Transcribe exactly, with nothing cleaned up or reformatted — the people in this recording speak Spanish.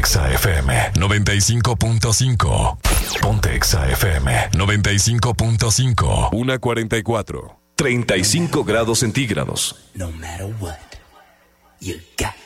Exa F M noventa y cinco punto cinco. Ponte Exa F M noventa y cinco punto cinco. una cuarenta y cuatro. treinta y cinco grados centígrados. No matter what, you got